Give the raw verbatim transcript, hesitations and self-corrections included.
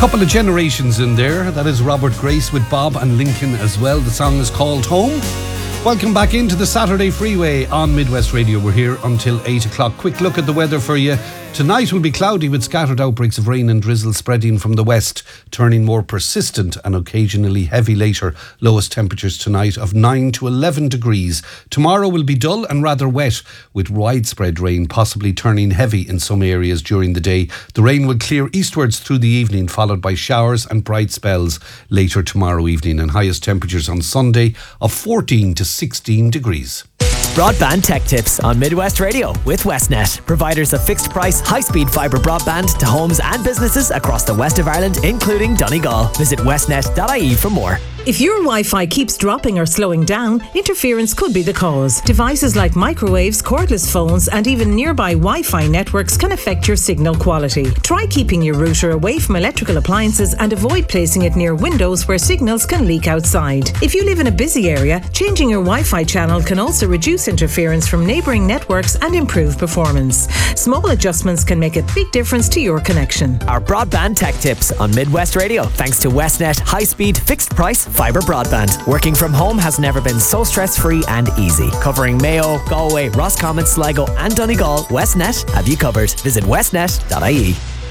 Couple of generations in there. That is Robert Grace with Bob and Lincoln as well. The song is called Home. Welcome back into the Saturday Freeway on Midwest Radio. We're here until eight o'clock. Quick look at the weather for you. Tonight will be cloudy with scattered outbreaks of rain and drizzle spreading from the west, turning more persistent and occasionally heavy later. Lowest temperatures tonight of nine to eleven degrees. Tomorrow will be dull and rather wet with widespread rain, possibly turning heavy in some areas during the day. The rain will clear eastwards through the evening, followed by showers and bright spells later tomorrow evening, and highest temperatures on Sunday of fourteen to sixteen degrees. Broadband Tech Tips on Midwest Radio with Westnet, providers of fixed price, high-speed fibre broadband to homes and businesses across the west of Ireland, including Donegal. Visit westnet dot I E for more. If your Wi-Fi keeps dropping or slowing down, interference could be the cause. Devices like microwaves, cordless phones, and even nearby Wi-Fi networks can affect your signal quality. Try keeping your router away from electrical appliances and avoid placing it near windows where signals can leak outside. If you live in a busy area, changing your Wi-Fi channel can also reduce interference from neighbouring networks and improve performance. Small adjustments can make a big difference to your connection. Our Broadband Tech Tips on Midwest Radio, thanks to Westnet high-speed, fixed-price fibre broadband. Working from home has never been so stress-free and easy. Covering Mayo, Galway, Roscommon, Sligo and Donegal, Westnet have you covered. Visit westnet dot I E.